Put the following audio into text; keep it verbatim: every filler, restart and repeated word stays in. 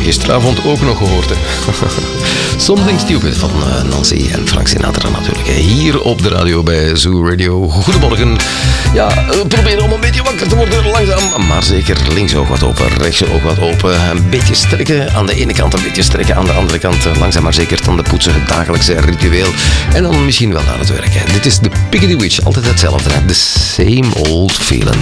gisteravond ook nog gehoord. Hè. Something Stupid van uh, Nancy en Frank Sinatra natuurlijk. Hè. Hier op de radio bij Zoo Radio. Goedemorgen. Ja, we proberen om een beetje wakker te worden langzaam. Maar zeker links oog wat open, rechts oog wat open. Een beetje strekken aan de ene kant, een beetje strekken aan de andere kant. Langzaam maar zeker tanden poetsen, het dagelijkse ritueel. En dan misschien wel aan het werk. Hè. Dit is de Piggity Witch, altijd hetzelfde. Hè. The same old feeling.